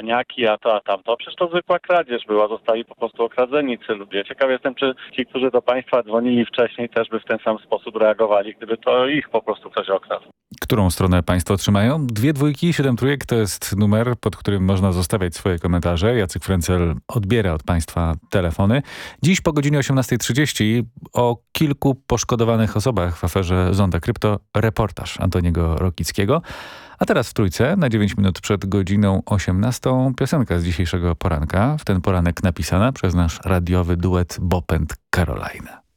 baniaki, a to, a tamto. Przecież to zwykła kradzież była, zostali po prostu okradzeni ci ludzie. Ciekaw jestem, czy ci, którzy do państwa dzwonili wcześniej, też by w ten sam sposób reagowali, gdyby to ich po prostu ktoś okradł. Którą stronę państwo trzymają? 2 dwójki, 7 trójek to jest numer, pod którym można zostawiać swoje komentarze. Jacek Frencel odbiera od państwa telefony. Dziś po godzinie 18:30 o kilku poszkodowanych osobach w aferze Zonda Krypto reportaż Antoniego Rokickiego. A teraz w Trójce na 9 minut przed godziną 18 piosenka z dzisiejszego poranka. W ten poranek napisana przez nasz radiowy duet Bob and Caroline.